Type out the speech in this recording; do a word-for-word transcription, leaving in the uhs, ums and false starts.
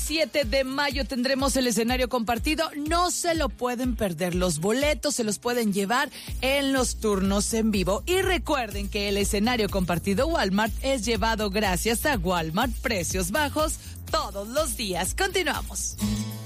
siete de mayo tendremos el escenario compartido. No se lo pueden perder. Los boletos se los pueden llevar en los turnos en vivo. Y recuerden que el escenario compartido Walmart es llevado gracias a Walmart. Precios bajos todos los días. Continuamos.